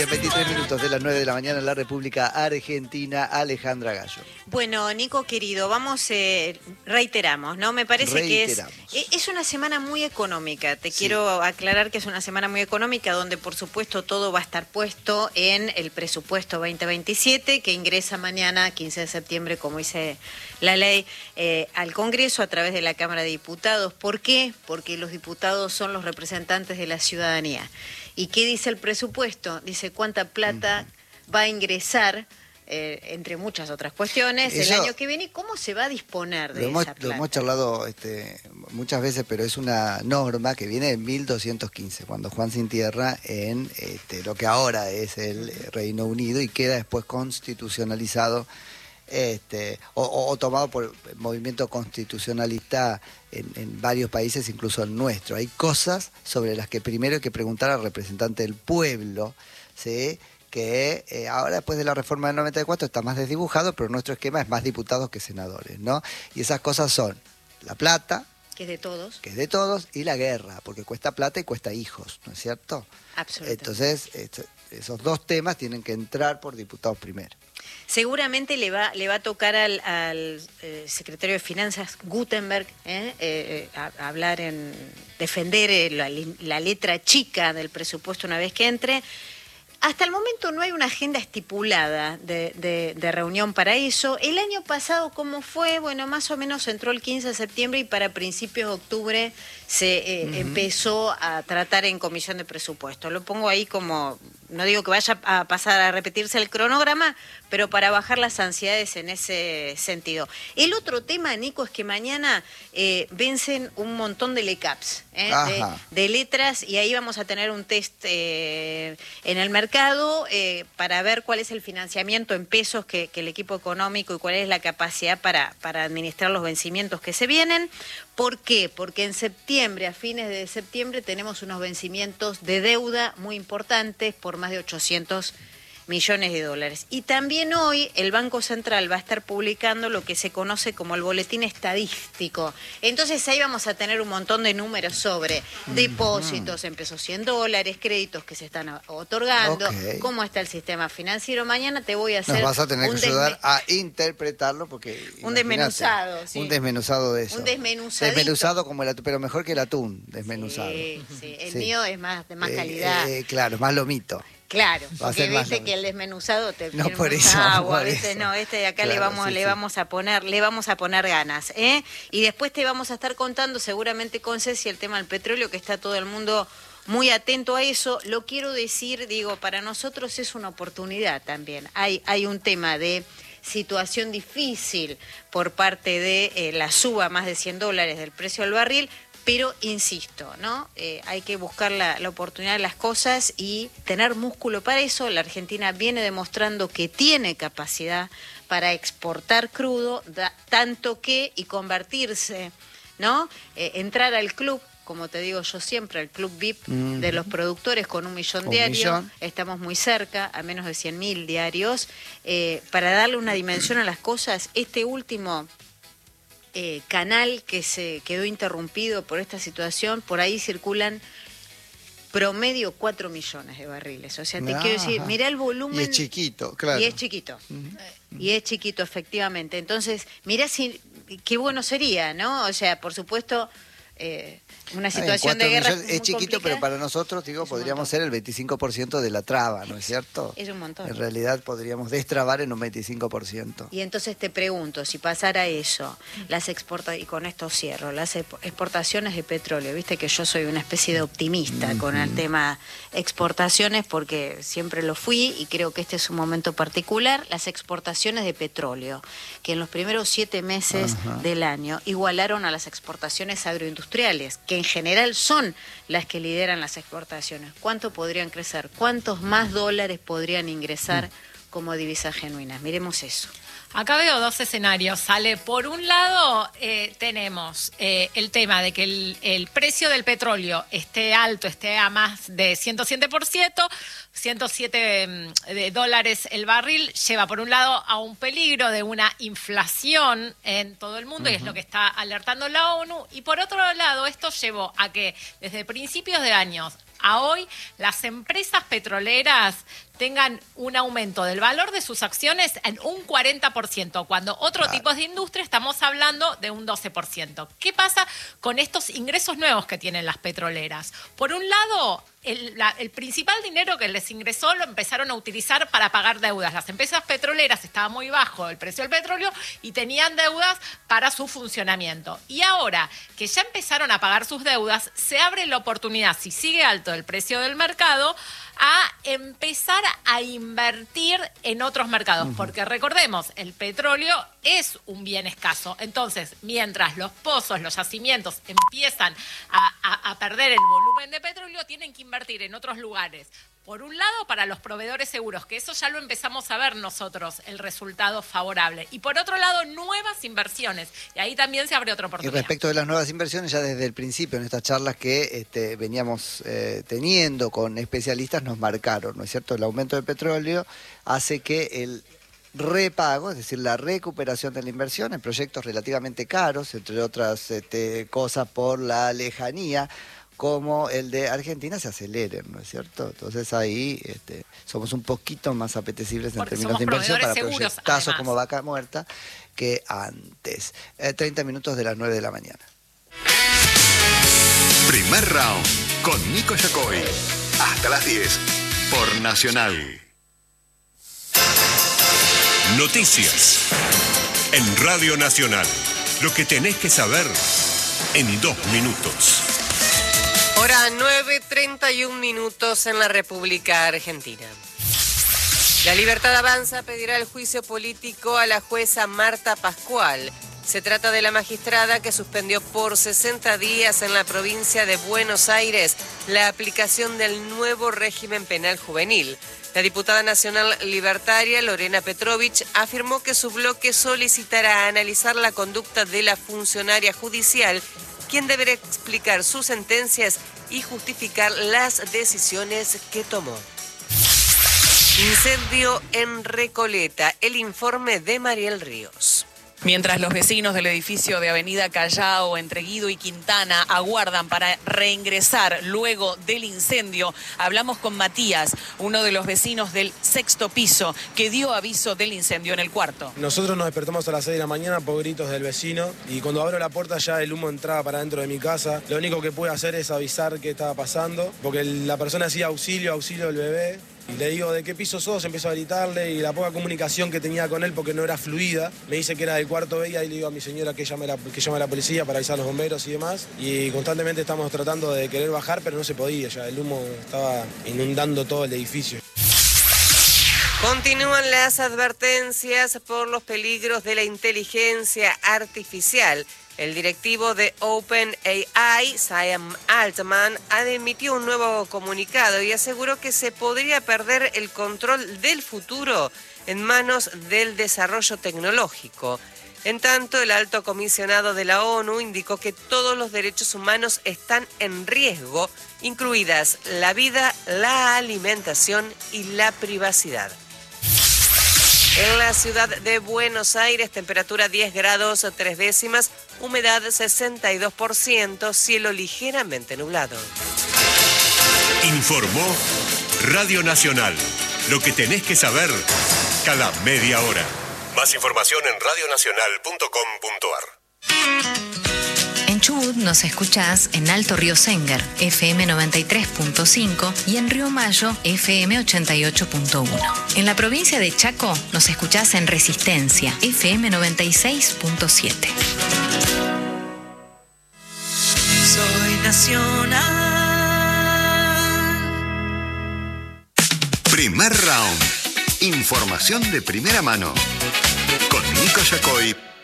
Bien, 23 minutos de las 9 de la mañana en la República Argentina. Alejandra Gallo. Bueno, Nico querido, reiteramos, ¿no? Me parece que es una semana muy económica. Te quiero aclarar que es una semana muy económica donde, por supuesto, todo va a estar puesto en el presupuesto 2027 que ingresa mañana, 15 de septiembre, como dice la ley, al Congreso a través de la Cámara de Diputados. ¿Por qué? Porque los diputados son los representantes de la ciudadanía. ¿Y qué dice el presupuesto? Dice cuánta plata va a ingresar, entre muchas otras cuestiones, el año que viene y cómo se va a disponer de esa plata. Lo hemos charlado muchas veces, pero es una norma que viene de 1215, cuando Juan Sin Tierra en lo que ahora es el Reino Unido y queda después constitucionalizado o tomado por el movimiento constitucionalista en varios países, incluso el nuestro. Hay cosas sobre las que primero hay que preguntar al representante del pueblo, ¿sí? Que ahora después de la reforma del 94 está más desdibujado, pero nuestro esquema es más diputados que senadores, ¿no? Y esas cosas son la plata, que es de todos. Que es de todos, y la guerra, porque cuesta plata y cuesta hijos, ¿no es cierto? Absolutamente. Entonces, esos dos temas tienen que entrar por diputados primero. Seguramente le va a tocar al secretario de Finanzas, Gutenberg, hablar defender la letra chica del presupuesto una vez que entre. Hasta el momento no hay una agenda estipulada de reunión para eso. El año pasado, ¿cómo fue? Bueno, más o menos entró el 15 de septiembre y para principios de octubre se empezó a tratar en comisión de presupuesto. Lo pongo ahí como, no digo que vaya a pasar a repetirse el cronograma, pero para bajar las ansiedades en ese sentido. El otro tema, Nico, es que mañana vencen un montón de LECAPs, de letras, y ahí vamos a tener un test en el mercado para ver cuál es el financiamiento en pesos que el equipo económico y cuál es la capacidad para administrar los vencimientos que se vienen. ¿Por qué? Porque en septiembre, a fines de septiembre, tenemos unos vencimientos de deuda muy importantes por más de 800 millones de dólares. Y también hoy el Banco Central va a estar publicando lo que se conoce como el boletín estadístico. Entonces ahí vamos a tener un montón de números sobre depósitos en pesos y en dólares, créditos que se están otorgando, cómo está el sistema financiero. Mañana te voy a hacer... Nos vas a tener que ayudar a interpretarlo porque... Un desmenuzado, sí. Un desmenuzado de eso. Un desmenuzadito. Desmenuzado como el atún, pero mejor que el atún, desmenuzado. Sí. El mío es de más calidad. Claro, más lomito. Claro, porque viste que el desmenuzado te no por eso, agua, no, de acá claro, le vamos a poner ganas, y después te vamos a estar contando seguramente con Ceci el tema del petróleo, que está todo el mundo muy atento a eso. Lo quiero decir, para nosotros es una oportunidad también. Hay un tema de situación difícil por parte de la suba más de $100 del precio del barril. Pero insisto, ¿no? Hay que buscar la oportunidad de las cosas y tener músculo para eso. La Argentina viene demostrando que tiene capacidad para exportar crudo, tanto que, y convertirse, ¿no? Entrar al club, como te digo yo siempre, al club VIP de los productores con 1 millón diario. Estamos muy cerca, a menos de 100.000 diarios. Para darle una dimensión a las cosas, este último... canal que se quedó interrumpido por esta situación, por ahí circulan promedio 4 millones de barriles. O sea, te quiero decir, mirá el volumen. Y es chiquito, claro. Y es chiquito. Y es chiquito, efectivamente. Entonces, mirá qué bueno sería, ¿no? O sea, por supuesto... una situación de guerra es chiquito, pero para nosotros, podríamos ser el 25% de la traba, ¿no es cierto? Es un montón. En realidad podríamos destrabar en un 25%. Y entonces te pregunto, si pasara eso, y con esto cierro, las exportaciones de petróleo, viste que yo soy una especie de optimista con el tema exportaciones, porque siempre lo fui y creo que este es un momento particular. Las exportaciones de petróleo, que en los primeros 7 meses del año igualaron a las exportaciones agroindustriales, que en general son las que lideran las exportaciones. ¿Cuánto podrían crecer? ¿Cuántos más dólares podrían ingresar como divisas genuinas? Miremos eso. Acá veo 2 escenarios, ¿sale? Por un lado, tenemos el tema de que el precio del petróleo esté alto, esté a más de 107%, 107 dólares el barril, lleva por un lado a un peligro de una inflación en todo el mundo, y es lo que está alertando la ONU, y por otro lado, esto llevó a que desde principios de años a hoy las empresas petroleras tengan un aumento del valor de sus acciones en un 40%, cuando otro tipo de industria estamos hablando de un 12%. ¿Qué pasa con estos ingresos nuevos que tienen las petroleras? Por un lado, el principal dinero que les ingresó lo empezaron a utilizar para pagar deudas. Las empresas petroleras estaba muy bajo el precio del petróleo y tenían deudas para su funcionamiento. Y ahora que ya empezaron a pagar sus deudas, se abre la oportunidad, si sigue alto el precio del mercado, a empezar a invertir en otros mercados. Porque recordemos, el petróleo es un bien escaso. Entonces, mientras los pozos, los yacimientos empiezan a perder el volumen de petróleo, tienen que invertir en otros lugares. Por un lado, para los proveedores seguros, que eso ya lo empezamos a ver nosotros, el resultado favorable. Y por otro lado, nuevas inversiones. Y ahí también se abre otra oportunidad. Y respecto de las nuevas inversiones, ya desde el principio, en estas charlas que veníamos teniendo con especialistas, nos marcaron, ¿no es cierto? El aumento del petróleo hace que el repago, es decir, la recuperación de la inversión en proyectos relativamente caros, entre otras cosas por la lejanía, como el de Argentina, se aceleren, ¿no es cierto? Entonces ahí somos un poquito más apetecibles en términos de inversión para proyectazos como Vaca Muerta que antes. 30 minutos de las 9 de la mañana. Primer round con Nico Yacoy. Hasta las 10 por Nacional. Noticias en Radio Nacional. Lo que tenés que saber en 2 minutos. Hora 9:31 minutos en la República Argentina. La Libertad Avanza pedirá el juicio político a la jueza Marta Pascual. Se trata de la magistrada que suspendió por 60 días en la provincia de Buenos Aires la aplicación del nuevo régimen penal juvenil. La diputada nacional libertaria Lorena Petrovich afirmó que su bloque solicitará analizar la conducta de la funcionaria judicial, quien deberá explicar sus sentencias y justificar las decisiones que tomó. Incendio en Recoleta. El informe de Mariel Ríos. Mientras los vecinos del edificio de Avenida Callao, entre Guido y Quintana, aguardan para reingresar luego del incendio, hablamos con Matías, uno de los vecinos del 6º piso, que dio aviso del incendio en el 4º. Nosotros nos despertamos a las 6 de la mañana por gritos del vecino y cuando abro la puerta ya el humo entraba para dentro de mi casa. Lo único que pude hacer es avisar qué estaba pasando, porque la persona decía auxilio, auxilio del bebé. Y le digo, ¿de qué piso sos? Empiezo a gritarle y la poca comunicación que tenía con él, porque no era fluida, me dice que era del 4º B y ahí le digo a mi señora que llame a la policía para avisar a los bomberos y demás. Y constantemente estamos tratando de querer bajar, pero no se podía ya, el humo estaba inundando todo el edificio. Continúan las advertencias por los peligros de la inteligencia artificial. El directivo de OpenAI, Sam Altman, emitió un nuevo comunicado y aseguró que se podría perder el control del futuro en manos del desarrollo tecnológico. En tanto, el alto comisionado de la ONU indicó que todos los derechos humanos están en riesgo, incluidas la vida, la alimentación y la privacidad. En la ciudad de Buenos Aires, temperatura 10 grados 3 décimas, humedad 62%, cielo ligeramente nublado. Informó Radio Nacional. Lo que tenés que saber cada media hora. Más información en radionacional.com.ar. En Chubut nos escuchás en Alto Río Sénger, FM 93.5 y en Río Mayo, FM 88.1. En la provincia de Chaco nos escuchás en Resistencia, FM 96.7. Soy nacional. Primer round. Información de primera mano. Con Nico Yacoy